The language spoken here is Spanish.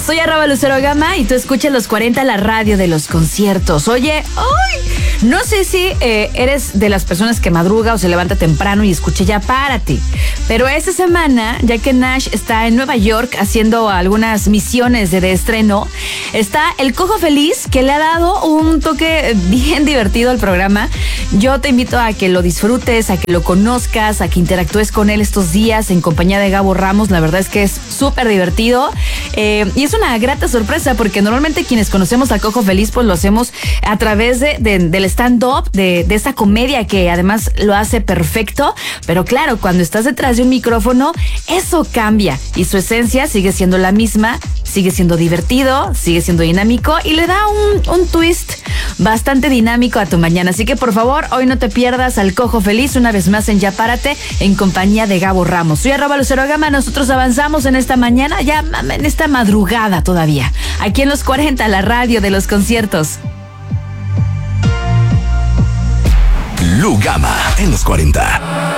Soy @LuceroGama y tú escuchas Los 40, la radio de los conciertos. Oye, no sé si eres de las personas que madruga o se levanta temprano y escucha Ya Párate, pero esta semana, ya que Nash está en Nueva York haciendo algunas misiones de estreno, está El Cojo Feliz, que le ha dado un toque bien divertido al programa. Yo te invito a que lo disfrutes, a que lo conozcas, a que interactúes con él estos días en compañía de Gabo Ramos. La verdad es que es súper divertido y es una grata sorpresa porque normalmente quienes conocemos al Cojo Feliz pues lo hacemos a través del stand-up, de esta comedia que además lo hace perfecto, pero claro, cuando estás detrás de un micrófono eso cambia y su esencia sigue siendo la misma, sigue siendo divertido, sigue siendo dinámico y le da un twist bastante dinámico a tu mañana. Así que por favor, hoy no te pierdas al Cojo Feliz una vez más en Ya Párate en compañía de Gabo Ramos. Soy @LuceroGama, nosotros avanzamos en esta mañana, ya en esta madrugada todavía, aquí en Los 40, la radio de los conciertos. Lu Gama en Los 40.